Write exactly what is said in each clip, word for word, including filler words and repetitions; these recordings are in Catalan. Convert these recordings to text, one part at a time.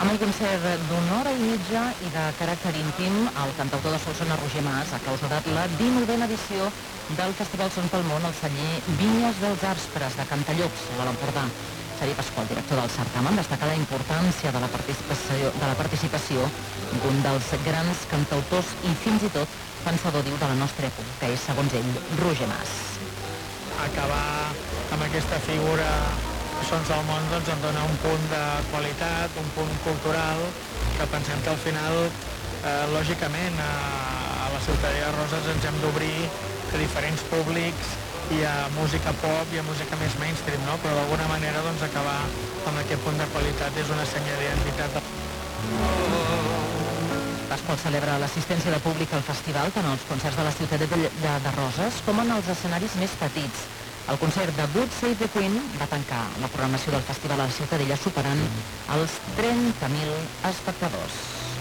Amb un concert d'una hora i mitja i de caràcter íntim, el cantautor de Solsona, Roger Mas, ha clausurat la dinovena edició del Festival Sons pel Món al celler Vinyes dels Arspres de Cantallops, a l'Alt Empordà. Xavier Pasqual, director del certamen, destaca la importància de la participació, de la participació d'un dels grans cantautors i fins i tot pensador, diu, de la nostra època, que és, segons ell, Roger Mas. Acabar amb aquesta figura Sons del Món doncs en dona un punt de qualitat, un punt cultural, que pensem que al final, eh, lògicament, a, a la Ciutadella de Roses ens hem d'obrir a diferents públics, i a música pop i a música més mainstream, no? Però d'alguna manera doncs, acabar amb aquest punt de qualitat és una senya d'identitat. Pasqual celebra l'assistència de públic al festival, tant als concerts de la Ciutadella de, de, de Roses com en els escenaris més petits. El concert de God Save the Queen va tancar la programació del festival a la Ciutadella superant els trenta mil espectadors.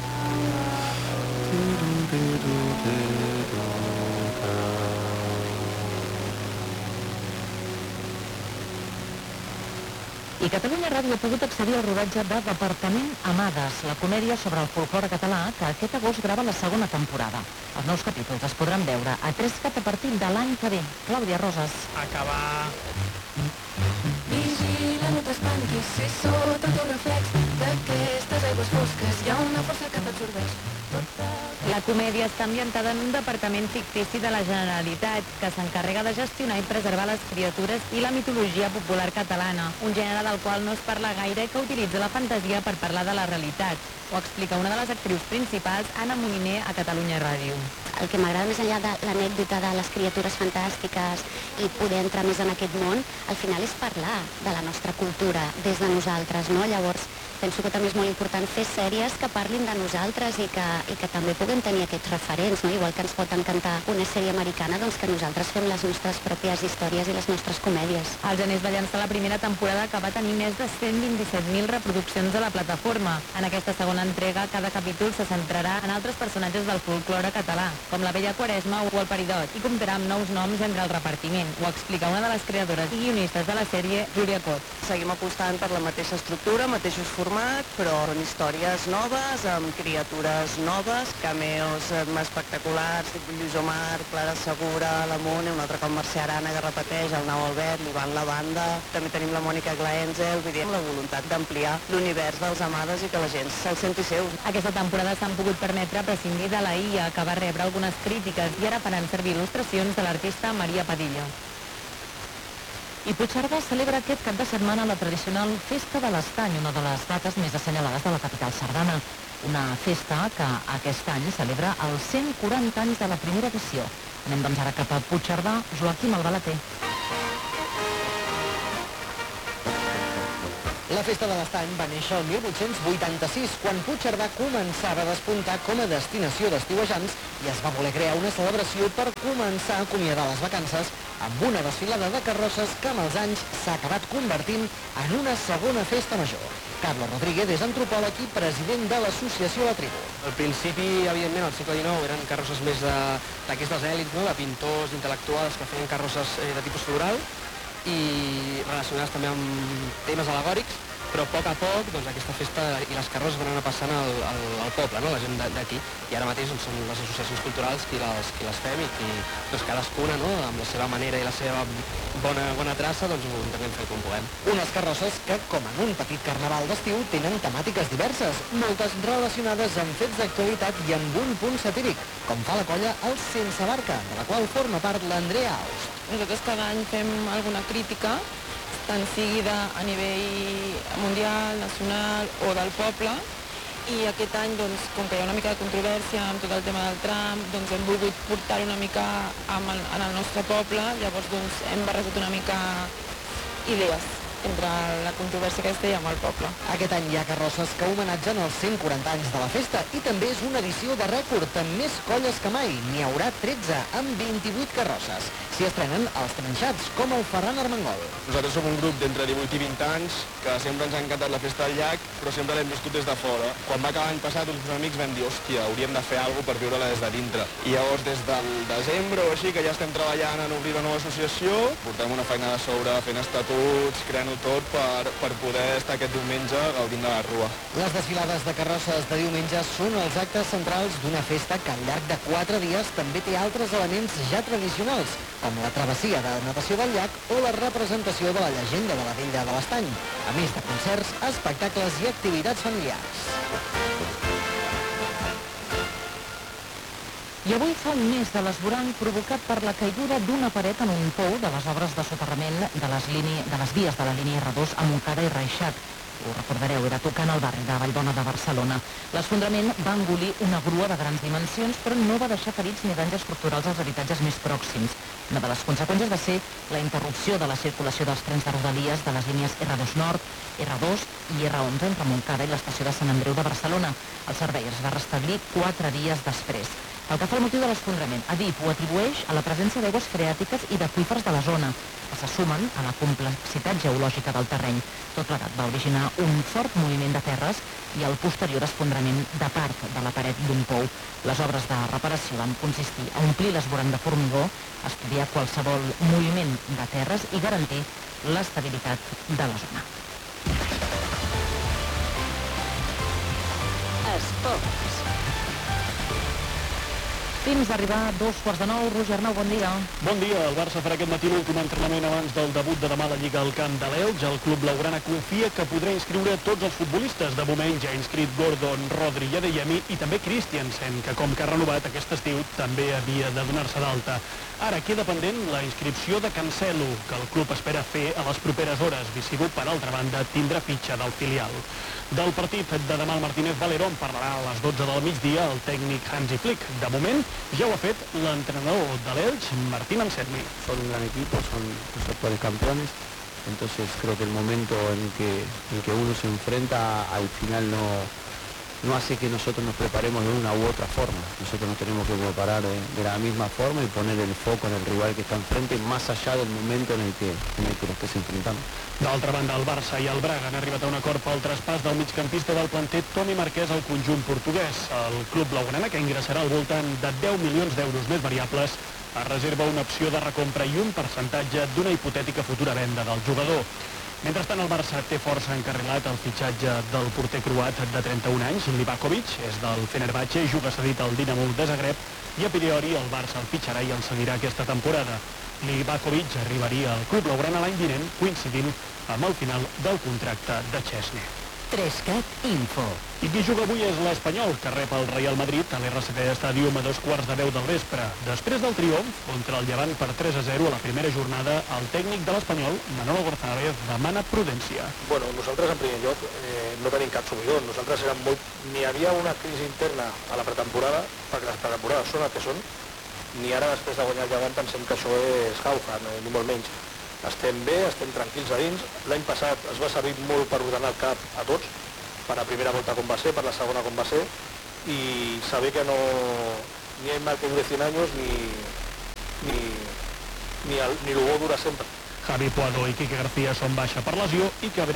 I Catalunya Ràdio ha pogut accedir al rodatge de Departament Amades, la comèdia sobre el folklore català, que aquest agost grava la segona temporada. Els nous capítols es podran veure a Trescat a partir de l'any que ve. Clàudia Roses. Acabar... Vigila, no t'espantis, si sota el teu reflex d'aquestes aigües fosques hi ha una força que t'absorbeix. La comèdia està ambientada en un departament fictici de la Generalitat que s'encarrega de gestionar i preservar les criatures i la mitologia popular catalana, un gènere del qual no es parla gaire i que utilitza la fantasia per parlar de la realitat. Ho explica una de les actrius principals, Anna Moliner, a Catalunya Ràdio. El que m'agrada més enllà de l'anècdota de les criatures fantàstiques i poder entrar més en aquest món, al final és parlar de la nostra cultura des de nosaltres, no? Llavors, penso que també és molt important fer sèries que parlin de nosaltres i que, i que també puguem tenir aquests referents, no? Igual que ens pot encantar una sèrie americana, doncs que nosaltres fem les nostres pròpies històries i les nostres comèdies. Els Geners va llançar la primera temporada, que va tenir més de cent vint-i-set mil reproduccions a la plataforma. En aquesta segona entrega, cada capítol se centrarà en altres personatges del folklore català, com la Vella Quaresma o el Peridot, i comptarà amb nous noms entre el repartiment. Ho explica una de les creadores i guionistes de la sèrie, Júlia Cot. Seguim apostant per la mateixa estructura, mateixos formats, però en històries noves, amb criatures noves, cameos espectaculars, Lluís Omar, Clara Segura, la Mone, un altre cop Mercè Arana, que repeteix, el Nau Albert, l'Ivan La Banda, també tenim la Mònica Glaenzel, vull dir, amb la voluntat d'ampliar l'univers dels Amades i que la gent se'l senti seu. Aquesta temporada s'han pogut permetre prescindir de la I A, que va rebre algunes crítiques, i ara faran servir il·lustracions de l'artista Maria Padilla. I Puigcerdà celebra aquest cap de setmana la tradicional Festa de l'Estany, una de les dates més assenyalades de la capital sardana. Una festa que aquest any celebra els cent quaranta anys de la primera edició. Anem doncs ara cap a Puigcerdà, Joaquim Albalater. La Festa de l'Estany va néixer el mil vuit-cents vuitanta-sis, quan Puigcerdà començava a despuntar com a destinació d'estiuejants i es va voler crear una celebració per començar a acomiadar les vacances amb una desfilada de carrosses que amb els anys s'ha acabat convertint en una segona festa major. Carlos Rodríguez és antropòleg i president de l'associació La Tribu. Al principi, evidentment, al segle dinou eren carrosses més d'aquestes èlits, no? De pintors, intel·lectuals que feien carrosses eh, de tipus floral i relacionades també amb temes al·legòrics, però a poc a poc doncs, aquesta festa i les carrosses van anar passant al, al, al poble, no? La gent d'aquí, i ara mateix doncs, són les associacions culturals qui les, qui les fem i qui doncs, cadascuna, no? Amb la seva manera i la seva bona, bona traça, doncs ho intentem fer com puguem. Unes carrosses que, com en un petit carnaval d'estiu, tenen temàtiques diverses, moltes relacionades amb fets d'actualitat i amb un punt satíric, com fa la colla El Sense Barca, de la qual forma part l'Andrea Aust. Nosaltres cada any fem alguna crítica, tant sigui de, a nivell mundial, nacional o del poble, i aquest any, doncs, com que hi ha una mica de controvèrsia amb tot el tema del Trump, doncs hem volgut portar-ho una mica amb el, en el nostre poble, llavors doncs, hem barrejat una mica idees entre la controvèrsia aquesta i amb el poble. Aquest any hi ha carrosses que homenatgen els cent quaranta anys de la festa i també és una edició de rècord amb més colles que mai. N'hi haurà tretze amb vint-i-vuit carrosses. S'hi estrenen els trinxats, com el Ferran Armengol. Nosaltres som un grup d'entre divuit i vint anys que sempre ens ha encantat la festa del llac, però sempre l'hem viscut des de fora. Quan va acabar l'any passat, uns amics vam dir, hòstia, hauríem de fer alguna cosa per viure-la des de dintre. I llavors, des del desembre o així, que ja estem treballant en obrir una nova associació, portem una feina de sobre, fent estatuts, creant-ho tot per, per poder estar aquest diumenge gaudint de la rua. Les desfilades de carrosses de diumenge són els actes centrals d'una festa que al llarg de quatre dies també té altres elements ja tradicionals, com la travessia de natació del llac o la representació de la llegenda de la Vella de l'Estany, a més de concerts, espectacles i activitats familiars. I avui fa un mes de l'esborany provocat per la caiguda d'una paret en un pou de les obres de soterrament de les, línia, de les vies de la línia R dos a Montcada i Reixac. Ho recordareu, era tocant al barri de Vallbona de Barcelona. L'esfondrament va engolir una grua de grans dimensions, però no va deixar ferits ni danys estructurals als habitatges més pròxims. Una de les conseqüències va ser la interrupció de la circulació dels trens de Rodalies de les línies R dos Nord, R dos i R onze entre Montcada i l'estació de Sant Andreu de Barcelona. El servei es va restablir quatre dies després. El que fa el motiu de l'esfondrament, Adif ho atribueix a la presència d'aigües freàtiques i d'aqüífers de la zona, que se sumen a la complexitat geològica del terreny. Tot plegat va originar un fort moviment de terres i el posterior esfondrament de part de la paret d'un pou. Les obres de reparació van consistir a omplir l'esborany de formigó, estudiar qualsevol moviment de terres i garantir l'estabilitat de la zona. Esports. Fins d'arribar a dos quarts de nou. Roger Arnau, bon dia. Bon dia. El Barça farà aquest matí l'últim entrenament abans del debut de demà a la Lliga al camp de l'Elx. El club blaugrana confia que podrà inscriure tots els futbolistes. De moment ja ha inscrit Gordon, Rodri i Adeyemi i també Christiansen, que com que ha renovat aquest estiu també havia de donar-se d'alta. Ara queda pendent la inscripció de Cancelo, que el club espera fer a les properes hores. Visibu, per altra banda, tindrà fitxa del filial. Del partit de demà el Martínez Valero en parlarà a les dotze del migdia el tècnic Hansi Flick. De moment ja ho ha fet l'entrenador de l'Elx, Martín Anselmi. Son un gran equipo, son los actuales campeones, entonces creo que el momento en que, en que uno se enfrenta al final no, no hace que nosotros nos preparemos de una u otra forma. Nosotros nos tenemos que preparar de, de la misma forma y poner el foco en el rival que está enfrente, más allá del momento en el que, en el que lo estés enfrentando. D'altra banda, el Barça i el Braga han arribat a un acord pel traspàs del migcampista del planter Toni Marquès al conjunt portuguès. El club blaugrana, que ingressarà al voltant de deu milions d'euros més variables, es reserva una opció de recompra i un percentatge d'una hipotètica futura venda del jugador. Mentrestant, el Barça té força encarrilat el fitxatge del porter croat de trenta-un anys, Livakovic, és del Fenerbahçe, juga cedit al Dinamo de Zagreb i a priori el Barça el fitxarà i el seguirà aquesta temporada. Livakovic arribaria al club blaugrana l'any vinent, coincidint amb el final del contracte de Chesney. Trescat Info. I qui juga avui és l'Espanyol, que rep el Real Madrid a l'R C T Stadium a dos quarts de deu del vespre. Després del triomf contra el Llevant per tres a zero a la primera jornada, el tècnic de l'Espanyol, Manolo González, demana prudència. Bueno, nosaltres en primer lloc eh, no tenim cap subidor. Nosaltres érem molt... Ni hi havia una crisi interna a la pretemporada, perquè les pretemporades són el que són, ni ara després de guanyar el Llevant pensem que això és jauja, no, ni molt menys. Estem bé, estem tranquils a dins. L'any passat es va servir molt per ordenar el cap a tots, per la primera volta com va ser, per la segona com va ser, i saber que no ni hay mal que dure cien años ni, ni, ni, el, ni el bo dura sempre. Javi Puado i Quique García són baixa per lesió i que